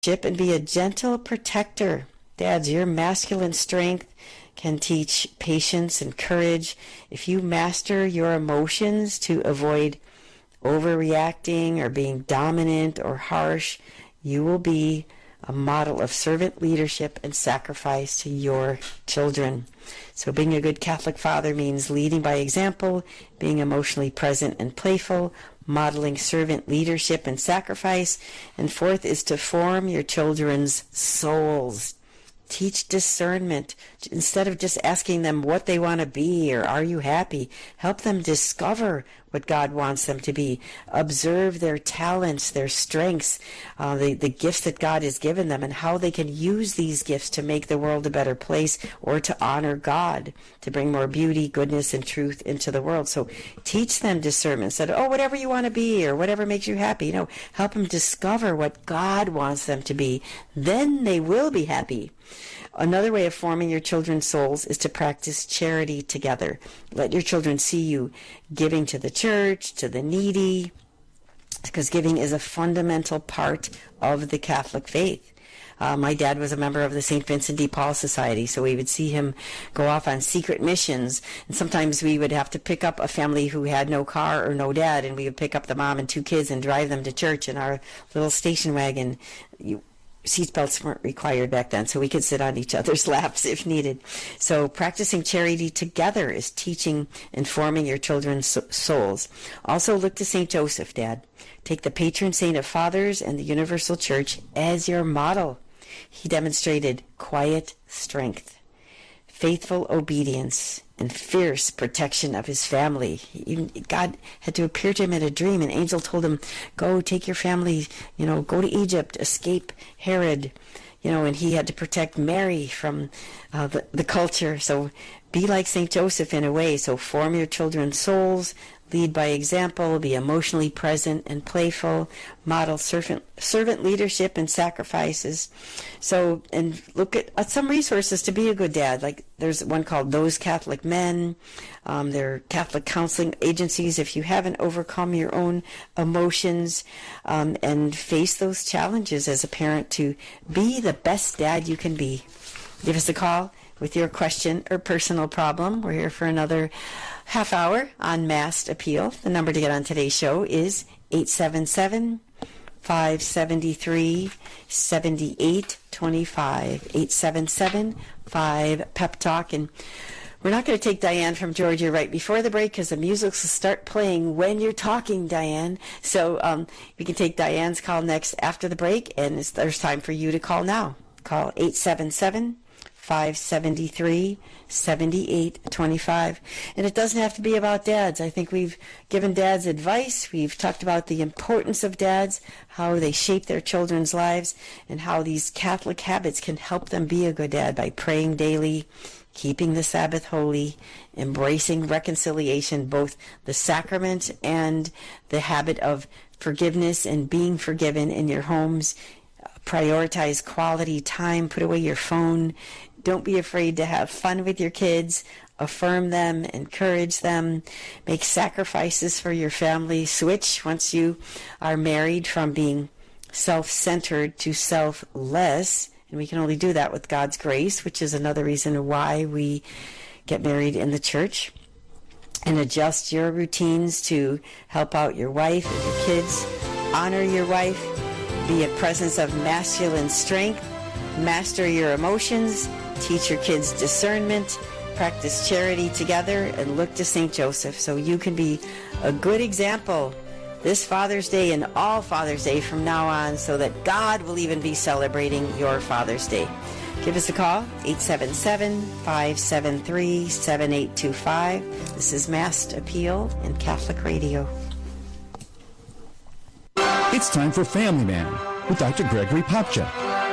and be a gentle protector. Dads, your masculine strength can teach patience and courage. If you master your emotions to avoid overreacting or being dominant or harsh, you will be a model of servant leadership and sacrifice to your children. So being a good Catholic father means leading by example, being emotionally present and playful, modeling servant leadership and sacrifice. And fourth is to form your children's souls. Teach discernment. Instead of just asking them what they want to be or are you happy, help them discover what God wants them to be. Observe their talents, their strengths, the gifts that God has given them, and how they can use these gifts to make the world a better place or to honor God, to bring more beauty, goodness, and truth into the world. So teach them discernment. Instead of, whatever you want to be or whatever makes you happy. Help them discover what God wants them to be. Then they will be happy. Another way of forming your children's souls is to practice charity together. Let your children see you giving to the church, to the needy, because giving is a fundamental part of the Catholic faith. My dad was a member of the St. Vincent de Paul Society, so we would see him go off on secret missions. And sometimes we would have to pick up a family who had no car or no dad, and we would pick up the mom and two kids and drive them to church in our little station wagon. Seatbelts weren't required back then, so we could sit on each other's laps if needed. So practicing charity together is teaching and forming your children's souls. Also look to St. Joseph, Dad. Take the patron saint of fathers and the universal church as your model. He demonstrated quiet strength, faithful obedience, and fierce protection of his family. God had to appear to him in a dream. An angel told him, go take your family, go to Egypt, escape Herod, and he had to protect Mary from the culture. So be like St. Joseph in a way. So form your children's souls, lead by example, be emotionally present and playful, model servant leadership and sacrifices. So, and look at some resources to be a good dad. Like there's one called Those Catholic Men. There are Catholic counseling agencies if you haven't overcome your own emotions and face those challenges as a parent to be the best dad you can be. Give us a call with your question or personal problem. We're here for another half hour on Masked Appeal. The number to get on today's show is 877-573-7825. 877-5-PEP-TALK. And we're not going to take Diane from Georgia right before the break because the music will start playing when you're talking, Diane. So we can take Diane's call next after the break, and there's time for you to call now. Call 877-573-7825. And it doesn't have to be about dads. I think we've given dads advice. We've talked about the importance of dads, how they shape their children's lives, and how these Catholic habits can help them be a good dad by praying daily, keeping the Sabbath holy, embracing reconciliation, both the sacrament and the habit of forgiveness and being forgiven in your homes. Prioritize quality time. Put away your phone. Don't be afraid to have fun with your kids. Affirm them. Encourage them. Make sacrifices for your family. Switch once you are married from being self-centered to selfless. And we can only do that with God's grace, which is another reason why we get married in the church. And adjust your routines to help out your wife and your kids. Honor your wife. Be a presence of masculine strength. Master your emotions. Teach your kids discernment. Practice charity together. And look to St. Joseph so you can be a good example this Father's Day and all Father's Day from now on, so that God will even be celebrating your Father's Day. Give us a call, 877-573-7825. This is Masked Appeal and Catholic Radio. It's time for Family Man with Dr. Gregory Popcak.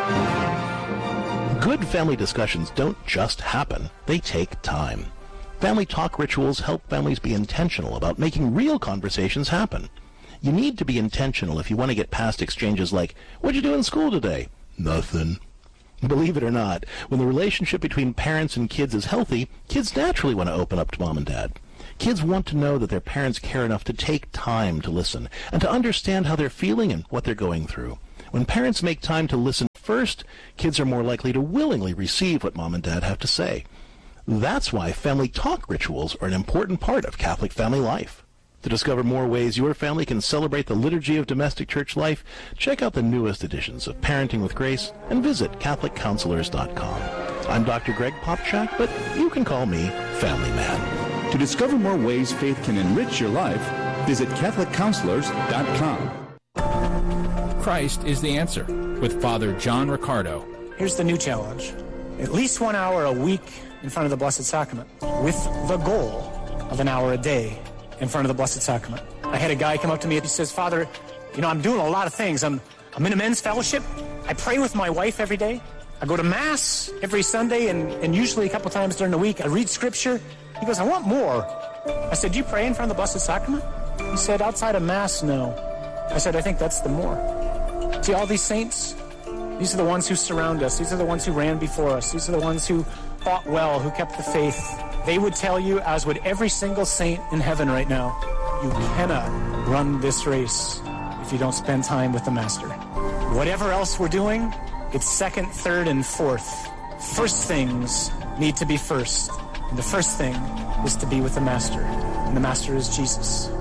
Good family discussions don't just happen. They take time. Family talk rituals help families be intentional about making real conversations happen. You need to be intentional if you want to get past exchanges like, "What'd you do in school today?" "Nothing." Believe it or not, when the relationship between parents and kids is healthy, kids naturally want to open up to mom and dad. Kids want to know that their parents care enough to take time to listen and to understand how they're feeling and what they're going through. When parents make time to listen first, kids are more likely to willingly receive what mom and dad have to say. That's why family talk rituals are an important part of Catholic family life. To discover more ways your family can celebrate the liturgy of domestic church life, check out the newest editions of Parenting with Grace and visit CatholicCounselors.com. I'm Dr. Greg Popchak, but you can call me Family Man. To discover more ways faith can enrich your life, visit CatholicCounselors.com. Christ is the answer with Father John Riccardo. Here's the new challenge. At least 1 hour a week in front of the Blessed Sacrament, with the goal of an hour a day in front of the Blessed Sacrament. I had a guy come up to me and he says, Father, I'm doing a lot of things. I'm in a men's fellowship. I pray with my wife every day. I go to Mass every Sunday and usually a couple times during the week. I read Scripture. He goes, I want more. I said, do you pray in front of the Blessed Sacrament? He said, outside of Mass, no. I said, I think that's the more. See, all these saints, these are the ones who surround us. These are the ones who ran before us. These are the ones who fought well, who kept the faith. They would tell you, as would every single saint in heaven right now, you cannot run this race if you don't spend time with the Master. Whatever else we're doing, it's second, third, and fourth. First things need to be first. And the first thing is to be with the Master. And the Master is Jesus.